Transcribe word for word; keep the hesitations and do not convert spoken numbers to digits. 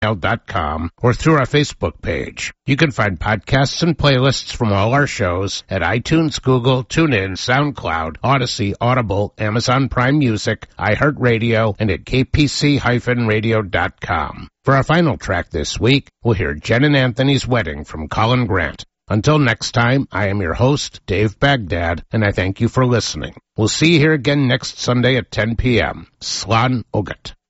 gmail dot com or through our Facebook page. You can find podcasts and playlists from all our shows at iTunes, Google, TuneIn, SoundCloud, Odyssey, Audible, Amazon Prime Music, iHeartRadio, and at k p c dash radio dot com. For our final track this week, we'll hear Jen and Anthony's Wedding from Colin Grant. Until next time, I am your host, Dave Baghdad, and I thank you for listening. We'll see you here again next Sunday at ten p.m. Slán Ogat.